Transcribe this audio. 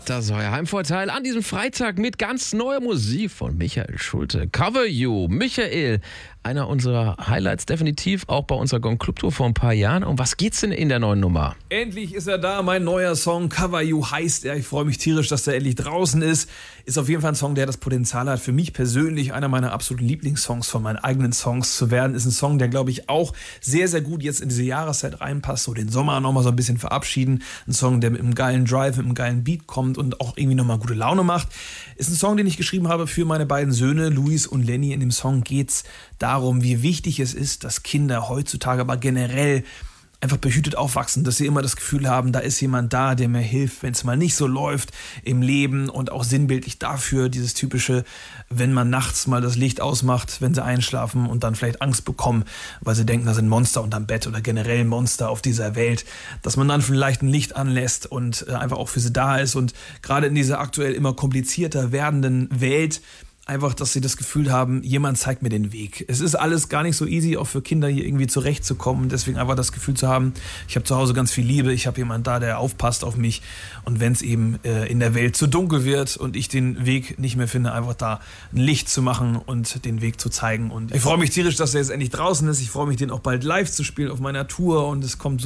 Das ist euer Heimvorteil an diesem Freitag mit ganz neuer Musik von Michael Schulte. Cover You. Michael, einer unserer Highlights definitiv, auch bei unserer Gong Club Tour vor ein paar Jahren. Um was geht's denn in der neuen Nummer? Endlich ist er da, mein neuer Song. Cover You heißt er. Ich freue mich tierisch, dass der endlich draußen ist. Ist auf jeden Fall ein Song, der das Potenzial hat, für mich persönlich einer meiner absoluten Lieblingssongs von meinen eigenen Songs zu werden. Ist ein Song, der, glaube ich, auch sehr, sehr gut jetzt in diese Jahreszeit reinpasst. So den Sommer nochmal so ein bisschen verabschieden. Ein Song, der mit einem geilen Drive, mit einem geilen Beat kommt und auch irgendwie nochmal gute Laune macht. Ist ein Song, den ich geschrieben habe für meine beiden Söhne, Luis und Lenny. In dem Song geht's darum, wie wichtig es ist, dass Kinder heutzutage, aber generell einfach behütet aufwachsen, dass sie immer das Gefühl haben, da ist jemand da, der mir hilft, wenn es mal nicht so läuft im Leben, und auch sinnbildlich dafür dieses typische, wenn man nachts mal das Licht ausmacht, wenn sie einschlafen und dann vielleicht Angst bekommen, weil sie denken, da sind Monster unterm Bett oder generell Monster auf dieser Welt, dass man dann vielleicht ein Licht anlässt und einfach auch für sie da ist, und gerade in dieser aktuell immer komplizierter werdenden Welt einfach, dass sie das Gefühl haben, jemand zeigt mir den Weg. Es ist alles gar nicht so easy, auch für Kinder hier irgendwie zurechtzukommen. Deswegen einfach das Gefühl zu haben, ich habe zu Hause ganz viel Liebe, ich habe jemand da, der aufpasst auf mich. Und wenn es eben in der Welt zu dunkel wird und ich den Weg nicht mehr finde, einfach da ein Licht zu machen und den Weg zu zeigen. Und ich freue mich tierisch, dass er jetzt endlich draußen ist. Ich freue mich, den auch bald live zu spielen auf meiner Tour. Und es kommt so